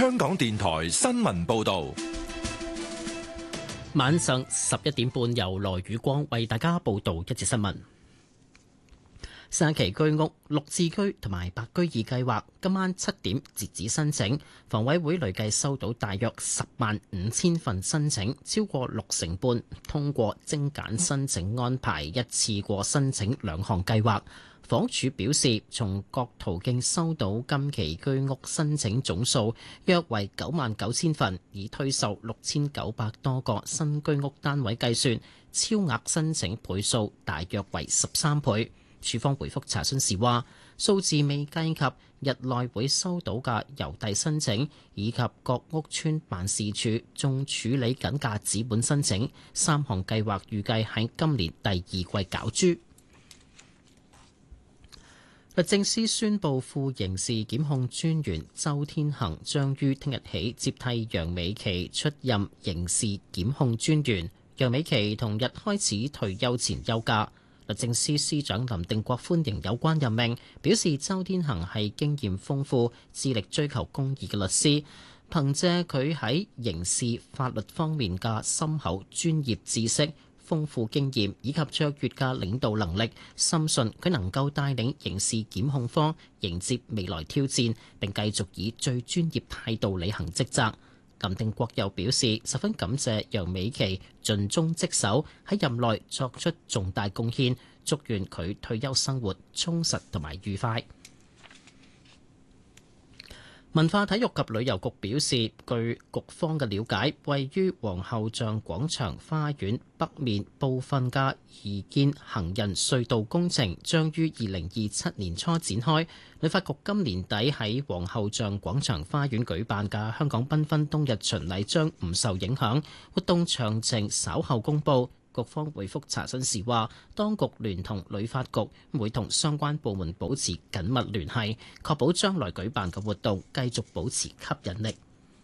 香港電台新聞報道。 晚上11點半，由羅宇光為大家報道一節新聞。三期居屋、綠置居同埋白居二計劃今晚7點截止申請，房委會累計收到大約105000份申請，超過60半通過精簡申請安排，一次過申請2項計劃。房屋署表示，從各途徑收到今期居屋申請總數約為99000份，以推售6900多個新居屋單位計算，超額申請倍數大約為13倍。署方回覆查詢時話，數字未計及日內會收到嘅郵遞申請，以及各屋邨辦事處仲處理緊嘅紙本申請。3項計劃預計喺今年第2季攪珠。律政司宣布，副刑事檢控專員周天行將於聽日起接替楊美琪出任刑事檢控專員。楊美琪同日開始退休前休假。律政司司長林定國歡迎有關任命，表示周天行係經驗豐富、致力追求公義嘅律師，憑借佢喺刑事法律方面嘅深厚專業知識、豐富經驗以及卓越嘅領導能力，深信佢能夠帶領刑事檢控科迎接未來挑戰，並繼續以最專業態度履行職責。林定國又表示，十分感謝楊美琪盡忠職守，喺任內作出重大貢獻，祝願佢退休生活充實同埋愉快。文化體育及旅遊局表示，據局方嘅了解，位於皇后像廣場花園北面部分嘅移建行人隧道工程將於2027年初展開。旅發局今年底喺皇后像廣場花園舉辦嘅香港繽紛冬日巡禮將唔受影響，活動詳情稍後公佈。局方回覆查詢時話，當局聯同旅發局會同相關部門保持緊密聯繫，確保將來舉辦嘅活動繼續保持吸引力。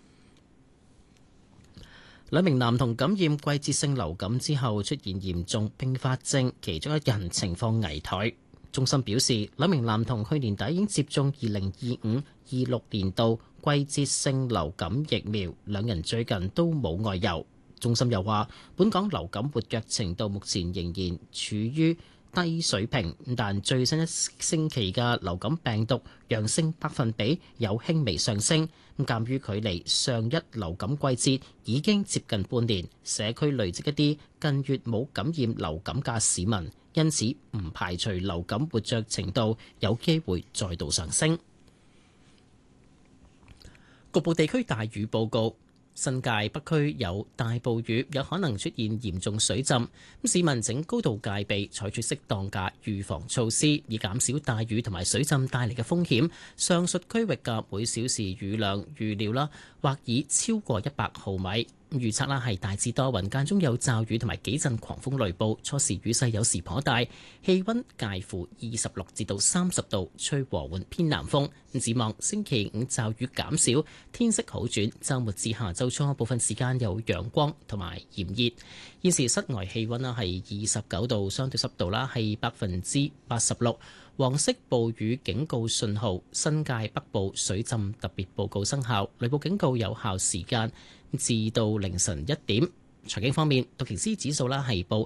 兩名男童感染季節性流感之後出現嚴重併發症，其中一人情況危殆。中心表示，兩名男童去年底已經接種2025-26年度季節性流感疫苗，兩人最近都冇外遊。中心又話，本港流感活躍程度目前仍然處於低水平，但最新一星期嘅流感病毒陽性百分比有輕微上升。鑑於距離上一流感季節已經接近半年，社區累積一啲近月冇感染流感嘅市民，因此唔排除流感活躍程度有機會再度上升。局部地區大雨報告。新界北區有大暴雨，有可能出現嚴重水浸，市民請高度戒備，採取適當嘅預防措施，以減少大雨同埋水浸帶嚟嘅風險。上述區域嘅每小時雨量預料或以超過100毫米。預測係大致多雲，間中有驟雨同埋幾陣狂風雷暴，初時雨勢有時頗大，氣溫介乎26至到30度，吹和緩偏南風。展望星期5驟雨減少，天色好轉，週末至下週初部分時間有陽光同埋炎熱。現時室外氣溫係29度，相對濕度係86%。黃色暴雨警告信號，新界北部水浸特別報告生效，雷暴警告有效時間至到凌晨1點。財經方面，道瓊斯指數係報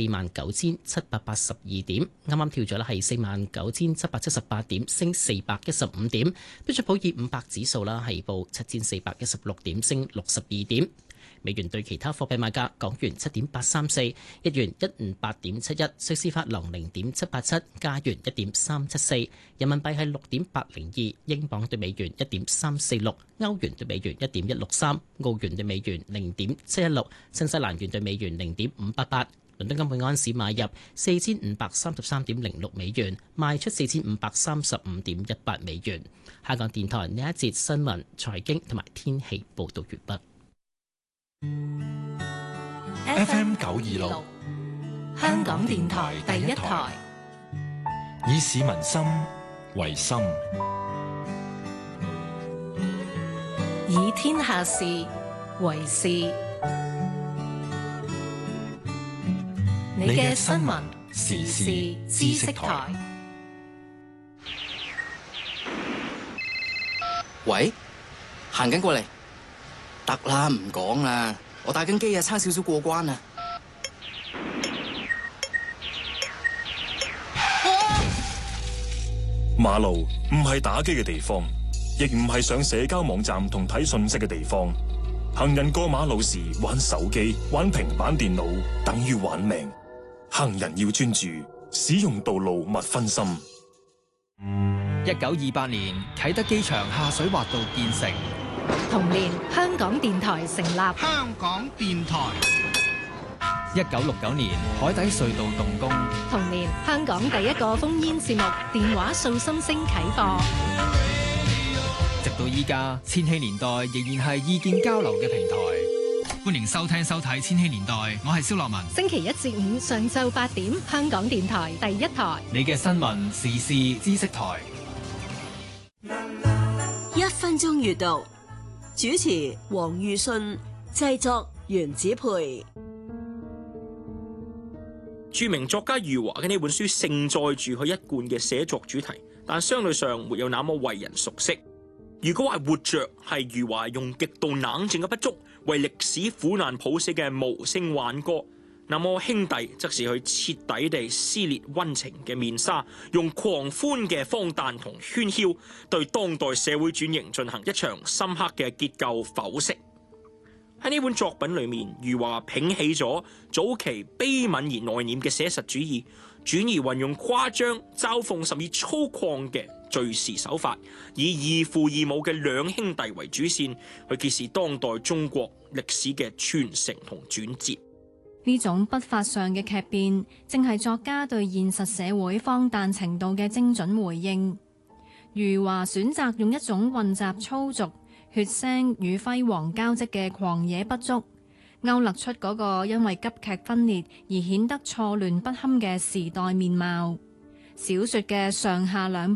49,782點，啱啱跳咗係49,778點，升415點。標準普爾500指數係報7,416點，升62點。美元對其他貨幣賣價：港元7.834，日元158.71，瑞士法郎0.787，加元1.374，人民幣係6.802，英鎊對美元1.346，歐元對美元1.163，澳元對美元0.716，新西蘭元對美元0.588。倫敦金每安士買入4533.06美元，賣出4535.18美元。香港電台呢一節新聞、財經同埋天氣報導完畢。 FM 926， 香港電台第一台， 以市民心為心， 以天下事為事。你嘅新聞時事知識台。 喂， 行緊過嚟，得啦，唔講啦，我打緊機啊，差少少過關啊！ 馬路唔係打機嘅地方，亦唔係上社交網站同睇信息嘅地方。行人過馬路時玩手機、玩平板電腦，等於玩命。行人要專注，使用道路勿分心。 1928年，啟德機場下水滑道建成。 同年，香港電台成立。 香港電台。 1969年，海底隧道動工。 同年，香港第一個烽煙節目《電話訴心聲》啟播。 直到依家，千禧年代仍然係意見交流嘅平台。歡迎收聽收睇千禧年代，我係蕭樂文。 星期一至五上晝8點，香港電台第一台。 你嘅新聞時事知識台。 1分鐘閱讀，主持黃裕信，製作袁子培。 著名作家余華嘅呢本書盛載住佢一貫嘅寫作主題，但相對上沒有那麼為人熟悉。如果話活着係余華用極度冷靜嘅筆觸為歷史苦難譜寫嘅無聲挽歌，那麼兄弟則是佢徹底地撕裂溫情嘅面紗，用狂歡嘅荒誕同喧囂對當代社會轉型進行一場深刻嘅結構剖析。喺呢本作品裏面，余華摒棄咗早期悲憫而內斂嘅寫實主義，轉而運用誇張、嘲諷甚至粗獷嘅敘事手法，以異父異母嘅兩兄弟為主線，去揭示當代中國歷史嘅傳承同轉折。 呢種筆法上嘅劇變，正係作家對現實社會荒誕程度嘅精準回應。余華選擇用一種混雜粗俗、血腥與輝煌交織嘅狂野筆觸，勾勒出嗰個因為急劇分裂而顯得錯亂不堪嘅時代面貌。小說嘅上下兩